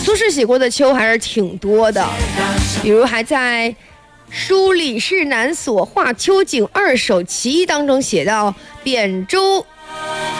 苏轼写过的秋还是挺多的，比如还在书李氏南所画秋景2首其一当中写到：扁舟